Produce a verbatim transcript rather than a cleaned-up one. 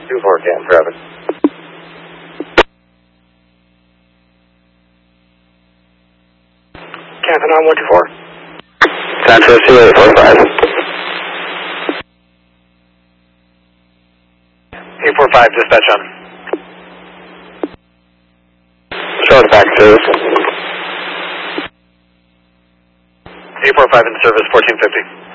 two four, Cam, traffic. Captain on one two four. Santos two eight four five. eight four five, dispatch on. Short back service. eight four five in service, fourteen fifty.